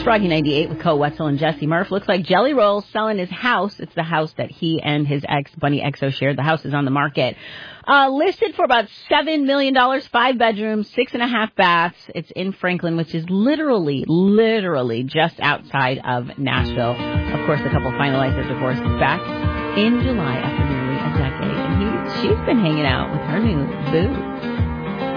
Froggy 98 with Cole Wetzel and Jesse Murph. Looks like Jelly Roll's selling his house. It's the house that he and his ex, Bunny XO, shared. The house is on the market. Listed for about $7 million, 5 bedrooms, 6.5 baths. It's in Franklin, which is literally just outside of Nashville. Of course, the couple finalized their divorce back in July after nearly a decade. And she's been hanging out with her new boo.